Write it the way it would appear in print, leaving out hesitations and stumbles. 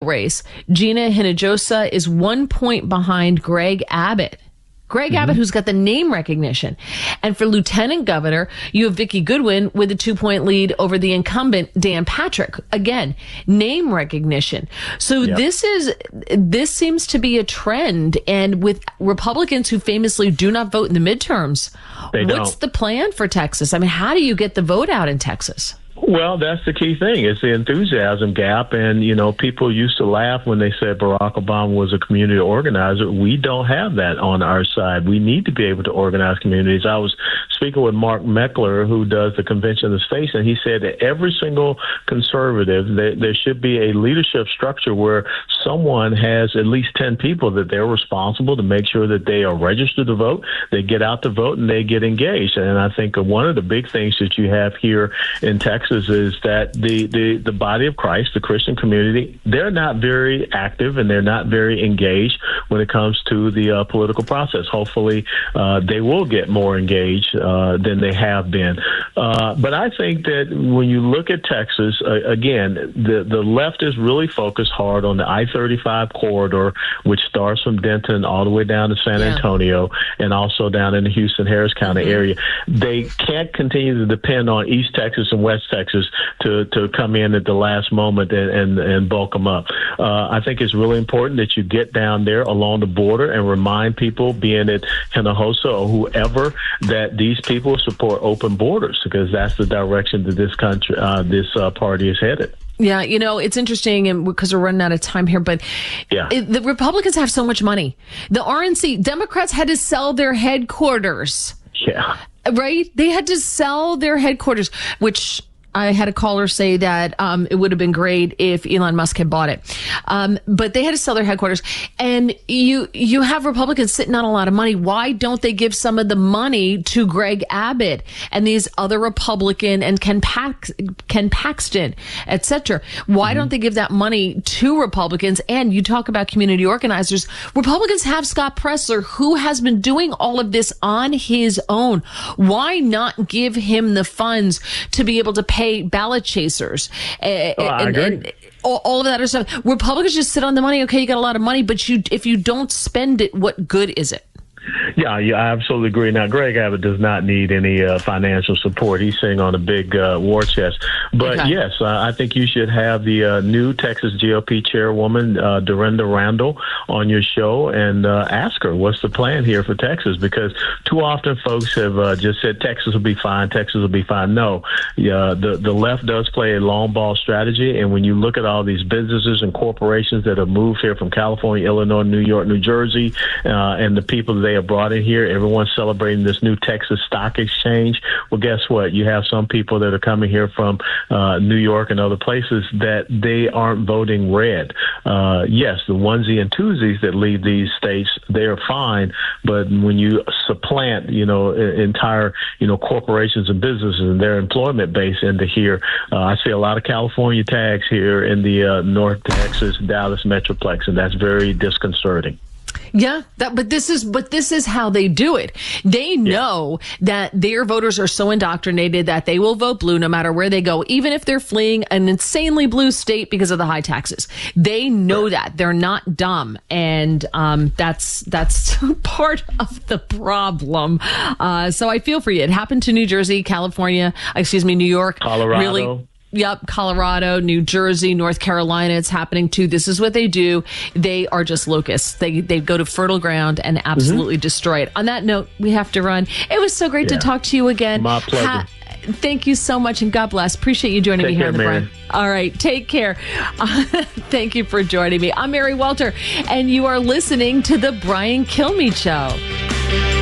race, Gina Hinojosa is 1 point behind Greg Abbott. Greg Abbott, who's got the name recognition. And for lieutenant governor, you have Vicki Goodwin with a 2-point lead over the incumbent, Dan Patrick. Again, name recognition. So this seems to be a trend. And with Republicans who famously do not vote in the midterms, what's the plan for Texas? I mean, how do you get the vote out in Texas? Well, that's the key thing. It's the enthusiasm gap. And, people used to laugh when they said Barack Obama was a community organizer. We don't have that on our side. We need to be able to organize communities. I was speaking with Mark Meckler, who does the Convention of the States, and he said that every single conservative, there should be a leadership structure where someone has at least 10 people that they're responsible to make sure that they are registered to vote, they get out to vote, and they get engaged. And I think one of the big things that you have here in Texas is that the body of Christ, the Christian community, they're not very active and they're not very engaged when it comes to the political process. Hopefully, they will get more engaged than they have been. But I think that when you look at Texas, again, the left is really focused hard on the I-35 corridor, which starts from Denton all the way down to San Antonio and also down in the Houston-Harris County area. They can't continue to depend on East Texas and West Texas to come in at the last moment and bulk them up. I think it's really important that you get down there along the border and remind people, being it Hinojosa or whoever, that these people support open borders, because that's the direction that this country, this party is headed. Yeah, it's interesting, and because we're running out of time here, but the Republicans have so much money. The RNC, Democrats had to sell their headquarters. Yeah. Right? They had to sell their headquarters, which I had a caller say that it would have been great if Elon Musk had bought it. But they had to sell their headquarters. And you have Republicans sitting on a lot of money. Why don't they give some of the money to Greg Abbott and these other Republican and Ken Paxton, et cetera? Why don't they give that money to Republicans? And you talk about community organizers. Republicans have Scott Presler, who has been doing all of this on his own. Why not give him the funds to be able to pay ballot chasers and all of that other stuff? Republicans just sit on the money. Okay, you got a lot of money, but if you don't spend it, what good is it? Yeah, I absolutely agree. Now, Greg Abbott does not need any financial support. He's sitting on a big war chest. But yes, I think you should have the new Texas GOP chairwoman, Dorinda Randall, on your show and ask her what's the plan here for Texas, because too often folks have just said Texas will be fine, Texas will be fine. No, the left does play a long ball strategy, and when you look at all these businesses and corporations that have moved here from California, Illinois, New York, New Jersey, and the people that they have brought in here, everyone's celebrating this new Texas Stock Exchange. Well, guess what? You have some people that are coming here from New York and other places that they aren't voting red. Yes, the onesie and twosies that leave these states, they're fine. But when you supplant, entire, corporations and businesses and their employment base into here, I see a lot of California tags here in the North Texas, Dallas Metroplex, and that's very disconcerting. Yeah, but this is how they do it. They know that their voters are so indoctrinated that they will vote blue no matter where they go, even if they're fleeing an insanely blue state because of the high taxes. They know that. They're not dumb, and that's part of the problem. So I feel for you. It happened to New Jersey, New York, Colorado. Really. Yep, Colorado, New Jersey, North Carolina, it's happening too. This is what they do. They are just locusts. They go to fertile ground and absolutely destroy it. On that note, we have to run. It was so great to talk to you again. My pleasure. Thank you so much, and God bless. Appreciate you joining me here on the Brian. All right, take care. Thank you for joining me. I'm Mary Welter, and you are listening to The Brian Kilmeade Show.